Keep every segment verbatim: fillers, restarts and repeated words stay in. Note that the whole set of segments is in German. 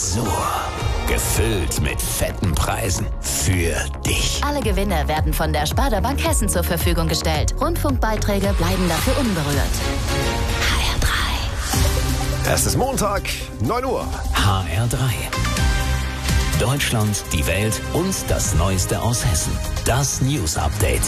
Zensur. Gefüllt mit fetten Preisen. Für dich. Alle Gewinne werden von der Sparda Bank Hessen zur Verfügung gestellt. Rundfunkbeiträge bleiben dafür unberührt. H R drei. Es ist Montag, neun Uhr. H R drei. Deutschland, die Welt und das Neueste aus Hessen. Das News Update.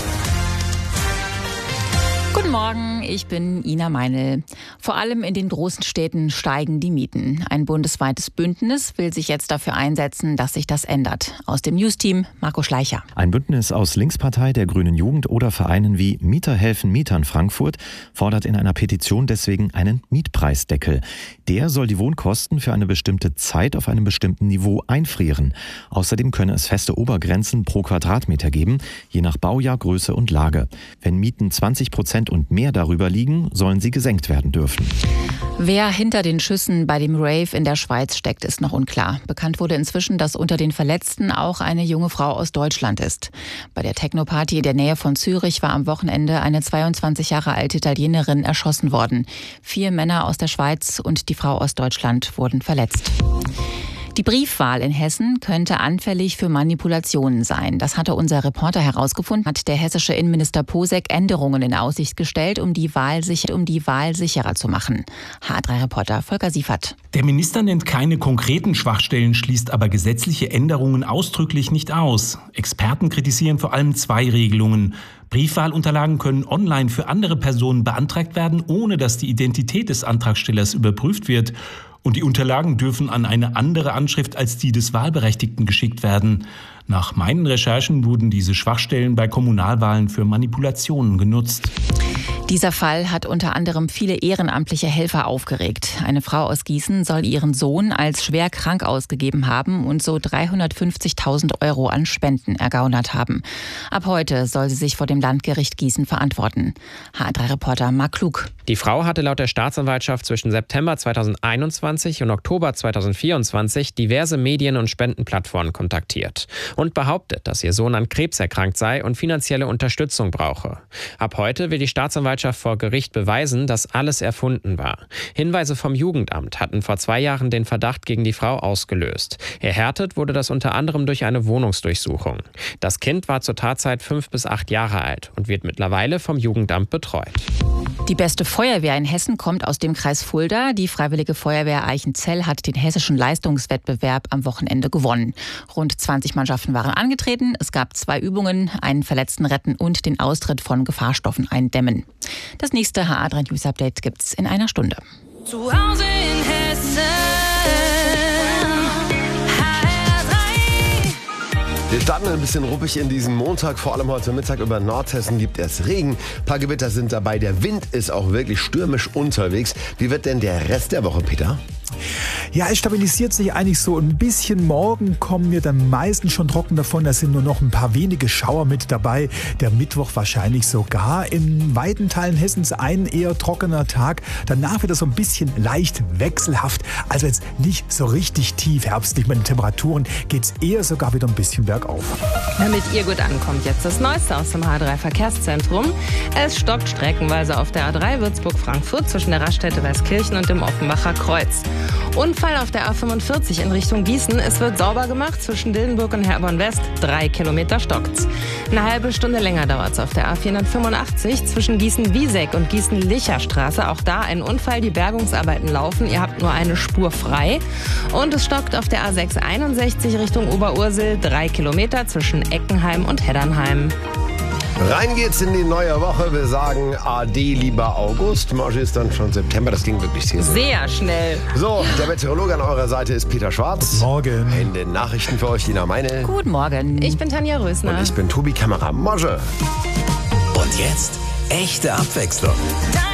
Guten Morgen, ich bin Ina Meinl. Vor allem in den großen Städten steigen die Mieten. Ein bundesweites Bündnis will sich jetzt dafür einsetzen, dass sich das ändert. Aus dem News-Team Marco Schleicher. Ein Bündnis aus Linkspartei, der Grünen Jugend oder Vereinen wie Mieter helfen Mietern Frankfurt fordert in einer Petition deswegen einen Mietpreisdeckel. Der soll die Wohnkosten für eine bestimmte Zeit auf einem bestimmten Niveau einfrieren. Außerdem könne es feste Obergrenzen pro Quadratmeter geben, je nach Baujahr, Größe und Lage. Wenn Mieten zwanzig Prozent und mehr darüber liegen, sollen sie gesenkt werden dürfen. Wer hinter den Schüssen bei dem Rave in der Schweiz steckt, ist noch unklar. Bekannt wurde inzwischen, dass unter den Verletzten auch eine junge Frau aus Deutschland ist. Bei der Techno-Party in der Nähe von Zürich war am Wochenende eine zweiundzwanzig Jahre alte Italienerin erschossen worden. Vier Männer aus der Schweiz und die Frau aus Deutschland wurden verletzt. Die Briefwahl in Hessen könnte anfällig für Manipulationen sein. Das hatte unser Reporter herausgefunden, hat der hessische Innenminister Posek Änderungen in Aussicht gestellt, um die Wahl, sicher, um die Wahl sicherer zu machen. H drei Reporter Volker Siefert. Der Minister nennt keine konkreten Schwachstellen, schließt aber gesetzliche Änderungen ausdrücklich nicht aus. Experten kritisieren vor allem zwei Regelungen. Briefwahlunterlagen können online für andere Personen beantragt werden, ohne dass die Identität des Antragstellers überprüft wird. Und die Unterlagen dürfen an eine andere Anschrift als die des Wahlberechtigten geschickt werden. Nach meinen Recherchen wurden diese Schwachstellen bei Kommunalwahlen für Manipulationen genutzt. Dieser Fall hat unter anderem viele ehrenamtliche Helfer aufgeregt. Eine Frau aus Gießen soll ihren Sohn als schwer krank ausgegeben haben und so dreihundertfünfzigtausend Euro an Spenden ergaunert haben. Ab heute soll sie sich vor dem Landgericht Gießen verantworten. H drei Reporter Marc Klug. Die Frau hatte laut der Staatsanwaltschaft zwischen September zweitausendeinundzwanzig und Oktober zweitausendvierundzwanzig diverse Medien- und Spendenplattformen kontaktiert und behauptet, dass ihr Sohn an Krebs erkrankt sei und finanzielle Unterstützung brauche. Ab heute will die Staatsanwaltschaft vor Gericht beweisen, dass alles erfunden war. Hinweise vom Jugendamt hatten vor zwei Jahren den Verdacht gegen die Frau ausgelöst. Erhärtet wurde das unter anderem durch eine Wohnungsdurchsuchung. Das Kind war zur Tatzeit fünf bis acht Jahre alt und wird mittlerweile vom Jugendamt betreut. Die beste Feuerwehr in Hessen kommt aus dem Kreis Fulda. Die Freiwillige Feuerwehr Eichenzell hat den hessischen Leistungswettbewerb am Wochenende gewonnen. Rund zwanzig Mannschaften waren angetreten. Es gab zwei Übungen, einen Verletzten retten und den Austritt von Gefahrstoffen eindämmen. Das nächste H R drei News Update gibt's in einer Stunde. Zu Hause in Hessen. Wir starten ein bisschen ruppig in diesen Montag, vor allem heute Mittag über Nordhessen gibt es Regen. Ein paar Gewitter sind dabei, der Wind ist auch wirklich stürmisch unterwegs. Wie wird denn der Rest der Woche, Peter? Ja, es stabilisiert sich eigentlich so ein bisschen. Morgen kommen wir dann meistens schon trocken davon. Da sind nur noch ein paar wenige Schauer mit dabei. Der Mittwoch wahrscheinlich sogar. In weiten Teilen Hessens ein eher trockener Tag. Danach wird es so ein bisschen leicht wechselhaft. Also jetzt nicht so richtig tief herbstlich. Mit den Temperaturen geht es eher sogar wieder ein bisschen bergauf. Damit ihr gut ankommt, jetzt das Neueste aus dem H drei Verkehrszentrum. Es stockt streckenweise auf der A drei Würzburg-Frankfurt zwischen der Raststätte Weißkirchen und dem Offenbacher Kreuz. Unfall auf der A fünfundvierzig in Richtung Gießen. Es wird sauber gemacht zwischen Dillenburg und Herborn West. Drei Kilometer stockt's. Eine halbe Stunde länger dauert's auf der A vierhundertfünfundachtzig zwischen Gießen-Wieseck und Gießen-Licher-Straße. Auch da ein Unfall. Die Bergungsarbeiten laufen. Ihr habt nur eine Spur frei. Und es stockt auf der A sechshunderteinundsechzig Richtung Oberursel. Drei Kilometer zwischen Eckenheim und Heddernheim. Rein geht's in die neue Woche. Wir sagen Ade, lieber August. Marge ist dann schon September. Das ging wirklich sehr, sehr, sehr schnell. So, der Meteorologe an eurer Seite ist Peter Schwarz. Guten Morgen. In den Nachrichten für euch, Ina Meinl. Guten Morgen. Ich bin Tanja Rösner. Und ich bin Tobi Kamera. Marge. Und jetzt echte Abwechslung.